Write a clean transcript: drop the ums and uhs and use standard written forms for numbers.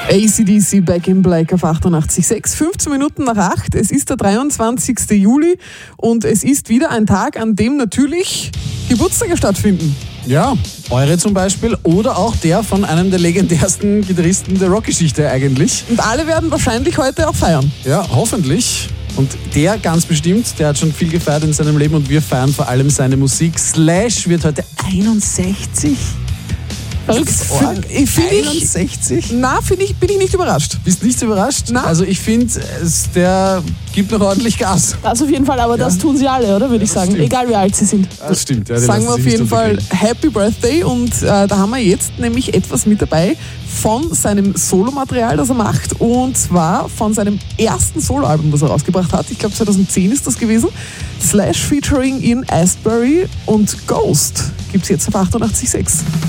AC/DC Back in Black auf 88,6. 15 Minuten nach 8. Es ist der 23. Juli und es ist wieder ein Tag, an dem natürlich Geburtstage stattfinden. Ja, eure zum Beispiel oder auch der von einem der legendärsten Gitarristen der Rockgeschichte eigentlich. Und alle werden wahrscheinlich heute auch feiern. Ja, hoffentlich. Und der ganz bestimmt, der hat schon viel gefeiert in seinem Leben und wir feiern vor allem seine Musik. Slash wird heute 61. Bin ich nicht überrascht. Bist nicht überrascht? Na? Also ich finde, der gibt noch ordentlich Gas. Das auf jeden Fall, aber das tun sie alle, oder? Würde ich sagen. stimmt. Egal wie alt sie sind. Das stimmt. Ja, Sagen wir auf jeden Fall Happy Birthday und da haben wir jetzt nämlich etwas mit dabei von seinem Solomaterial, das er macht, und zwar von seinem ersten Soloalbum, das er rausgebracht hat. Ich glaube 2010 ist das gewesen. Slash featuring in Asbury und Ghost gibt es jetzt auf 88,6.